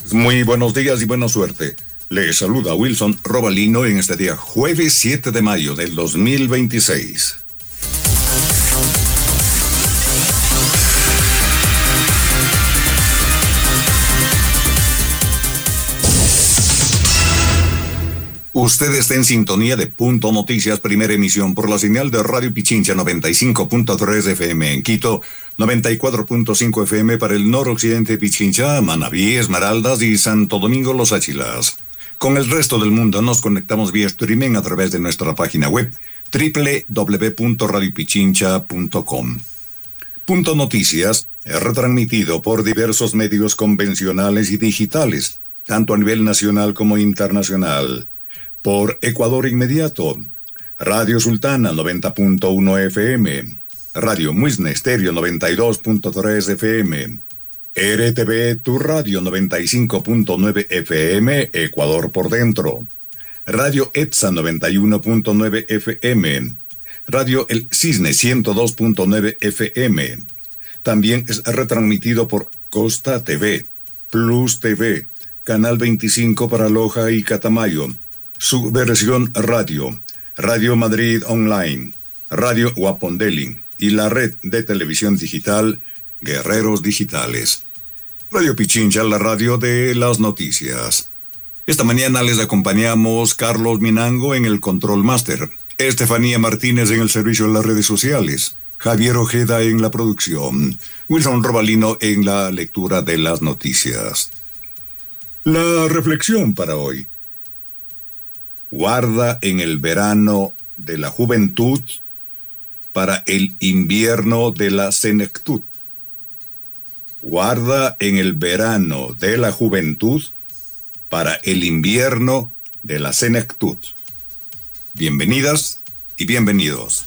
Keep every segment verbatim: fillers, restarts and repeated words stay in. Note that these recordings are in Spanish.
Muy buenos días y buena suerte. Les saluda Wilson Robalino en este día jueves siete de mayo del dos mil veintiséis. Usted está en sintonía de Punto Noticias, primera emisión por la señal de Radio Pichincha noventa y cinco punto tres F M en Quito, noventa y cuatro punto cinco F M para el noroccidente Pichincha, Manabí, Esmeraldas y Santo Domingo Los Áchilas. Con el resto del mundo nos conectamos vía streaming a través de nuestra página web doble u doble u doble u punto radio pichincha punto com. Punto Noticias es retransmitido por diversos medios convencionales y digitales, tanto a nivel nacional como internacional. Por Ecuador Inmediato, Radio Sultana noventa punto uno F M, Radio Muisne Estéreo noventa y dos punto tres F M, R T V Tu Radio noventa y cinco punto nueve F M, Ecuador por dentro, Radio ETSA noventa y uno punto nueve F M, Radio El Cisne ciento dos punto nueve F M. También es retransmitido por Costa T V, Plus T V, Canal veinticinco para Loja y Catamayo, su versión radio, Radio Madrid Online, Radio Guapondeli y la red de televisión digital Guerreros Digitales. Radio Pichincha, la radio de las noticias. Esta mañana les acompañamos Carlos Minango en el Control Master, Estefanía Martínez en el servicio de las redes sociales, Javier Ojeda en la producción, Wilson Robalino en la lectura de las noticias. La reflexión para hoy. Guarda en el verano de la juventud para el invierno de la senectud. Guarda en el verano de la juventud para el invierno de la senectud. Bienvenidas y bienvenidos.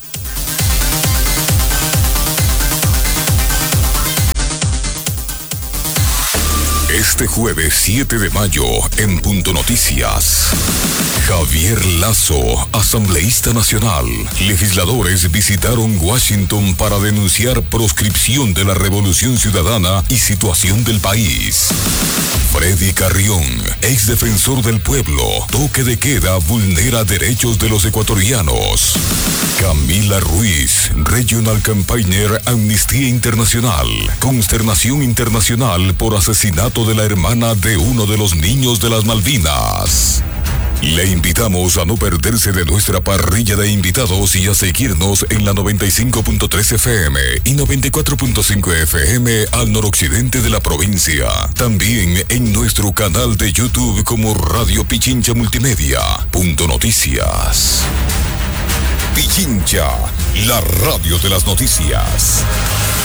Este jueves siete de mayo, en Punto Noticias, Javier Lazo, asambleísta nacional. Legisladores visitaron Washington para denunciar proscripción de la Revolución Ciudadana y situación del país. Freddy Carrión, ex defensor del pueblo, toque de queda vulnera derechos de los ecuatorianos. Camila Ruiz, Regional Campaigner Amnistía Internacional, consternación internacional por asesinato de la hermana de uno de los niños de las Malvinas. Le invitamos a no perderse de nuestra parrilla de invitados y a seguirnos en la noventa y cinco punto tres F M y noventa y cuatro punto cinco F M al noroccidente de la provincia. También en nuestro canal de YouTube como Radio Pichincha Multimedia. Punto Noticias. Pichincha, la radio de las noticias.